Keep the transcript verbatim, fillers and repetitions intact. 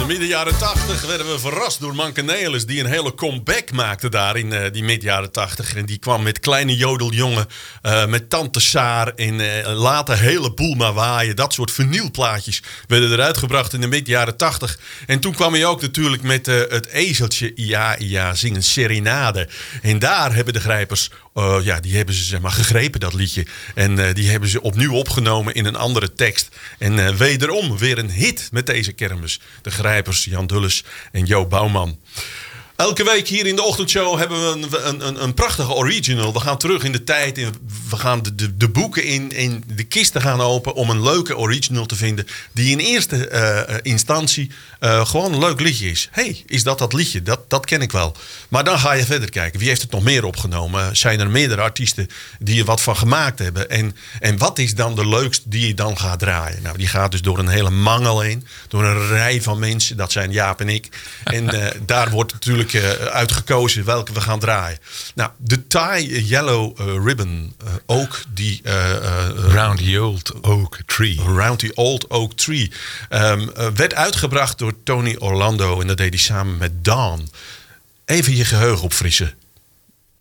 midden jaren tachtig werden we verrast door Manke Nelis, die een hele comeback maakte daar in uh, die midden jaren tachtig. En die kwam met Kleine Jodeljongen, uh, met Tante Saar en uh, later Hele Boel maar waaien. Dat soort vinylplaatjes werden eruit gebracht in de midden jaren tachtig. En toen kwam hij ook natuurlijk met uh, het ezeltje Ja, ja, zingen serenade. En daar hebben de grijpers, uh, ja, die hebben ze zeg maar gegrepen, dat liedje. En uh, die hebben ze opnieuw opgenomen in een andere tekst. En uh, wederom weer een hit met deze kermis. De grijpers Jan Dulles en Jo Bouwman. Elke week hier in de ochtendshow hebben we een, een, een prachtige original. We gaan terug in de tijd. En we gaan de, de, de boeken in, in de kisten gaan open om een leuke original te vinden. Die in eerste uh, instantie uh, gewoon een leuk liedje is. Hé, hey, is dat dat liedje? Dat, dat ken ik wel. Maar dan ga je verder kijken. Wie heeft het nog meer opgenomen? Zijn er meerdere artiesten die er wat van gemaakt hebben? En, en wat is dan de leukste die je dan gaat draaien? Nou, die gaat dus door een hele mangel heen. Door een rij van mensen. Dat zijn Jaap en ik. En uh, daar wordt natuurlijk Uh, uitgekozen welke we gaan draaien. Nou, de Thai Yellow uh, Ribbon uh, Oak, die uh, uh, Round the Old Oak Tree. Round the Old Oak Tree. Um, uh, werd uitgebracht door Tony Orlando en dat deed hij samen met Dawn. Even je geheugen opfrissen.